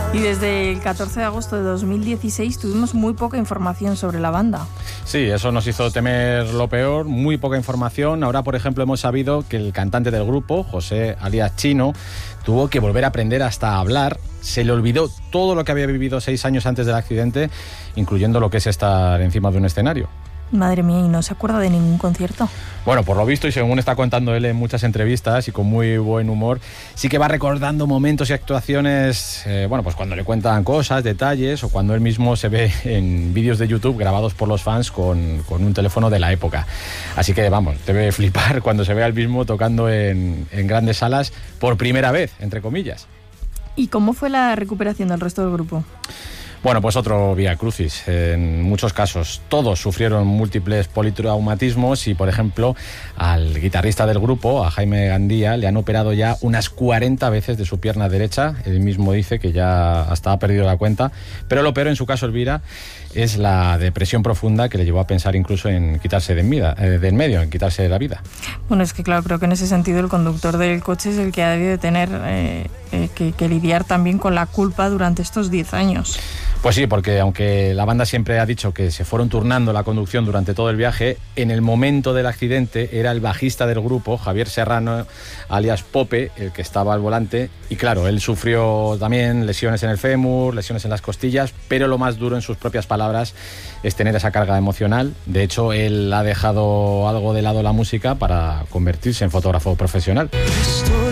Y desde el 14 de agosto de 2016 tuvimos muy poca información sobre la banda. Sí, eso nos hizo temer lo peor, muy poca información. Ahora, por ejemplo, hemos sabido que el cantante del grupo, José alias Chino, tuvo que volver a aprender hasta a hablar. Se le olvidó todo lo que había vivido 6 años antes del accidente, incluyendo lo que es estar encima de un escenario. Madre mía, ¿y no se acuerda de ningún concierto? Bueno, por lo visto, y según está contando él en muchas entrevistas y con muy buen humor, sí que va recordando momentos y actuaciones, pues cuando le cuentan cosas, detalles, o cuando él mismo se ve en vídeos de YouTube grabados por los fans con un teléfono de la época. Así que, vamos, debe flipar cuando se ve al mismo tocando en grandes salas por primera vez, entre comillas. ¿Y cómo fue la recuperación del resto del grupo? Bueno, pues otro vía crucis. En muchos casos todos sufrieron múltiples politraumatismos y, por ejemplo, al guitarrista del grupo, a Jaime Gandía, le han operado ya unas 40 veces de su pierna derecha. Él mismo dice que ya hasta ha perdido la cuenta. Pero lo peor en su caso, Elvira, es la depresión profunda que le llevó a pensar incluso en quitarse de en medio, en quitarse de la vida. Bueno, es que claro, creo que en ese sentido el conductor del coche es el que ha debido de tener que lidiar también con la culpa durante estos 10 años. Pues sí, porque aunque la banda siempre ha dicho que se fueron turnando la conducción durante todo el viaje, en el momento del accidente era el bajista del grupo, Javier Serrano, alias Pope, el que estaba al volante. Y claro, él sufrió también lesiones en el fémur, lesiones en las costillas, pero lo más duro, en sus propias palabras, es tener esa carga emocional. De hecho, él ha dejado algo de lado la música para convertirse en fotógrafo profesional.